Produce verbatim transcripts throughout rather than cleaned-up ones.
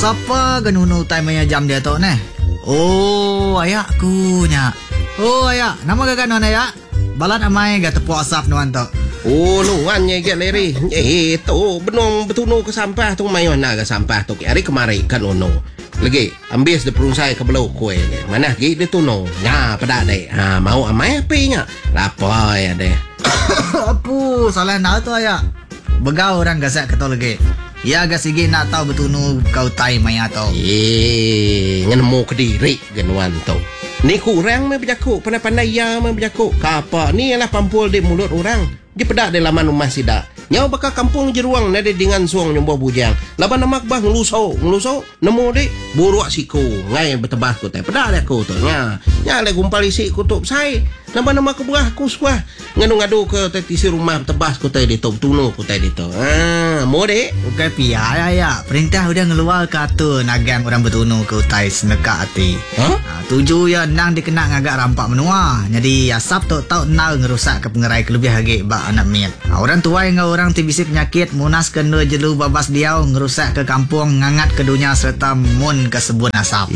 Siapa ganunu time maya jam dia tu ne? Oh, ayakku nya. Oh, ayak. Nama gagak non ayak? Balat amai gak tepuk asap nuan tu. Oh, nuan nya gak leri. Eh, tu benong betuno ke sampah tu mai mana ke sampah tu. Hari kemarin kan ono. Lagi ambil de perungsai ke belau kue. Mana gi de tuno. Nya pada dek. Ha, mau amai api nya. Lapar ya deh. Apu, salah nak tu ayak. Begau orang gasak ketol lagi. Ya agak sigi nak tahu betunu kau tai maya tau. Eh, ngenemu kediri genuan tu. Ni kurang me berjakuk, pandai-pandai ya me berjakuk. Kapa ni ialah pampul di mulut orang. Dia pedak di laman rumah sidak. Nyau bakal kampung jeruang nade dengan suang nyombo bujang. Laban namak bah ngelusau, ngelusau nemu dek buruak siku. Ngai betebas ku teh. Pedak dak ku tu. Nya, nya le gumpal isi kutub sai. Laban nama ku buah ku suah. Ngadu-ngadu ke tetisi rumah betebas ku teh di tu tunu ku teh di tu. Ah, mau dek. Bukan pia ya ya. Perintah udah ngeluar kata nagang orang betunu ke utai seneka hati. Ha? Ha, tuju ya nang dikena ngagak rampak menua. Jadi asap tu tau nal ngerusak ke pengerai kelebih hagi bak anak miat. Ha, orang tua yang orang tibisi penyakit munas kena jelu babas diau ngerusak ke kampung ngangat ke dunia serta mun ke sebun asap.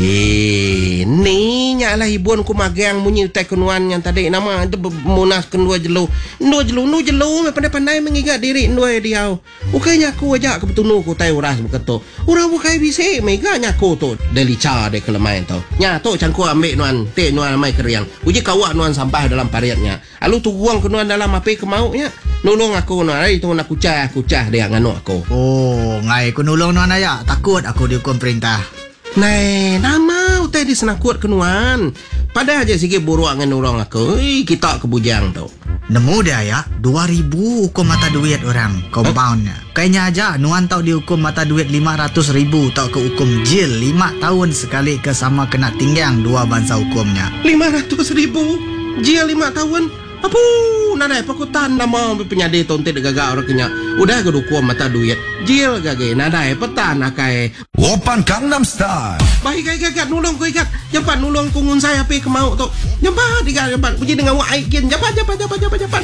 Eh, ni nyalah ibuan ku magang munyi utai kenuan yang tadi nama itu munas kendua jelu. Ndua jelu, nu jelu me pandai-pandai mengigat diri ndua diau. Ukainya aku ajak ke betunu ku tai uras beketo. Ura bukai bisi meganya ku tu delica de kelemain tu. Nya tu cangku ambil nuan, te nuan mai keriang. Uji kawak nuan sampah dalam pariatnya. Alu tu buang ke nuan dalam api kemaunya. Nolong aku nuan, ai tu nak kucah kucah dia nganu aku. Oh, ngai ku nulung nuan ayak. Takut aku dihukum perintah. Nai, nama utai di senang kuat kenuan. Pada aja sikit buruak dengan orang aku. Ih, kita ke bujang tu. Nemu dia ya, dua ribu hukum mata duit orang, compoundnya. Kayaknya aja, nuan tau dihukum mata duit lima ratus ribu, tau ke hukum jil lima tahun sekali ke sama kena tinggang dua bangsa hukumnya. lima ratus ribu? Jil lima tahun? Apa? Nadai pakutan nama penyade tonte de gagak orang kenya. Udah ke hukum mata duit. Jil gage, nadai petan akai. Open Gangnam Style. Baik gage gagak nulung ku ikat. Jampan nulung ku ngun saya api kemau tu. Jampan tiga jampan. Puji dengan wak aikin. Jampan jampan jampan jampan jampan.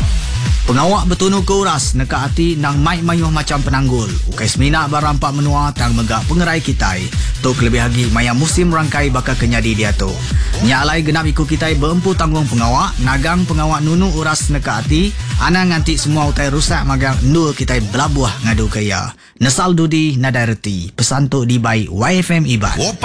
Pengawak betunu ke uras neka hati nang mai mayuh macam penanggul. Ukai semina barampak menua tang megak pengerai kitai. Tok lebih lagi maya musim rangkai bakal kenyadi dia tu. Nyalai genap ikut kitai berempu tanggung pengawak. Nagang pengawak nunu uras neka hati. Ana nganti semua utai rusak magang nur kitai belabuah ngadu kaya. Nesal dudi nadai reti. Pesan tu di by Y F M Iban.